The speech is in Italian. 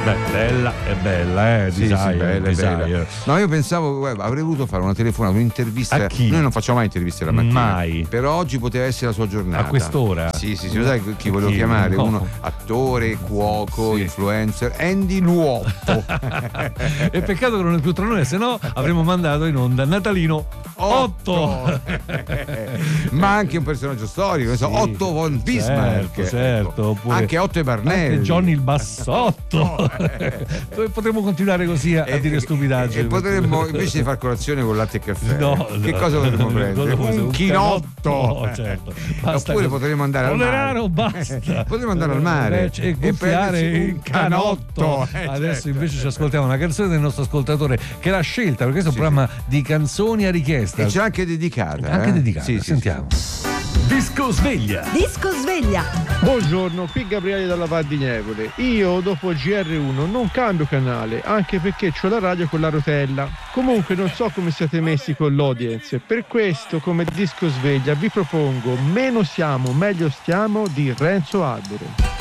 Beh, è bella, sì, bella. No, io pensavo, avrei voluto fare una telefonata, un'intervista. A chi? Noi non facciamo mai interviste la mattina. Mai. Però oggi poteva essere la sua giornata. A quest'ora? Sì, lo sai chi volevo chiamare? No. Uno attore, cuoco, influencer, Andy Luotto. E peccato che non è più tra noi, se no avremmo mandato in onda Natalino 8. Ma anche un personaggio storico, ne so, Otto von Bismarck. Certo. Oppure anche Otto e Barnelli. Anche Johnny il Bassotto. Potremmo continuare così a dire stupidaggini. E potremmo invece di far colazione con latte e caffè. Che cosa potremmo prendere? Un chinotto. Certo. Oppure potremmo andare al mare. Basta. Potremmo andare al mare e gonfiare un canotto. Adesso invece ci ascoltiamo una canzone del nostro ascoltatore che l'ha scelta, perché questo è un programma di canzoni a richiesta. E c'è anche dedicata. Anche dedicata. Sì, sentiamo. Disco sveglia. Buongiorno, qui Gabriele dalla Val di Nevole. Io dopo GR1 non cambio canale, anche perché c'ho la radio con la rotella. Comunque non so come siete messi con l'audience, per questo come disco sveglia vi propongo Meno siamo, meglio stiamo di Renzo Albero.